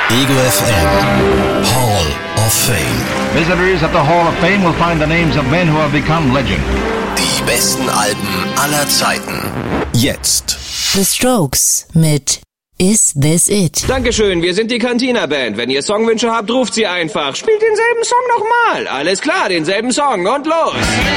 Ego FM Hall of Fame. Visitors at the Hall of Fame will find the names of men who have become legend. Die besten Alben aller Zeiten. Jetzt. The Strokes mit Is This It? Dankeschön, wir sind die Cantina Band. Wenn ihr Songwünsche habt, ruft sie einfach. Spielt denselben Song nochmal. Alles klar, denselben Song und los.